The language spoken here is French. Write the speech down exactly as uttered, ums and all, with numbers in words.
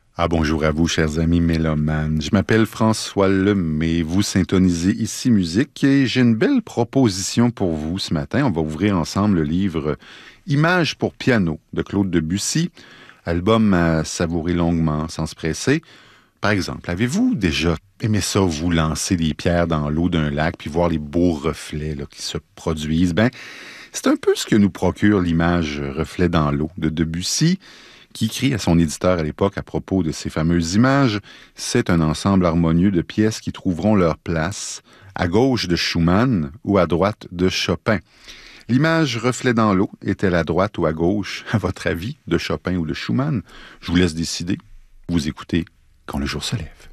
Ah, bonjour à vous, chers amis mélomanes. Je m'appelle François Lemay. Vous syntonisez ici Musique et j'ai une belle proposition pour vous ce matin. On va ouvrir ensemble le livre Images pour piano de Claude Debussy, album à savourer longuement, sans se presser. Par exemple, avez-vous déjà aimé ça, vous lancer des pierres dans l'eau d'un lac puis voir les beaux reflets là, qui se produisent? Ben, c'est un peu ce que nous procure l'image Reflet dans l'eau de Debussy, qui écrit à son éditeur à l'époque à propos de ces fameuses images. C'est un ensemble harmonieux de pièces qui trouveront leur place à gauche de Schumann ou à droite de Chopin. L'image Reflet dans l'eau est-elle à droite ou à gauche, à votre avis, de Chopin ou de Schumann? Je vous laisse décider. Vous écoutez Quand le jour se lève.